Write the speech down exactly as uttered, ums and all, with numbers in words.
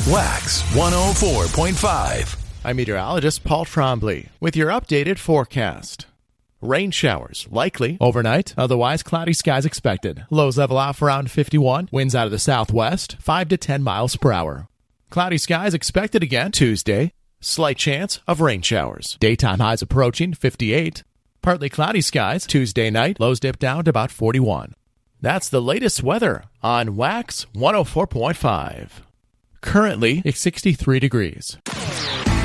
Wax one oh four point five. I'm meteorologist Paul Trombley with your updated forecast. Rain showers likely overnight, otherwise cloudy skies expected. Lows level off around fifty-one, winds out of the southwest, five to ten miles per hour. Cloudy skies expected again Tuesday. Slight chance of rain showers. Daytime highs approaching fifty-eight. Partly cloudy skies Tuesday night, lows dip down to about forty-one. That's the latest weather on Wax one oh four point five. Currently, it's sixty-three degrees.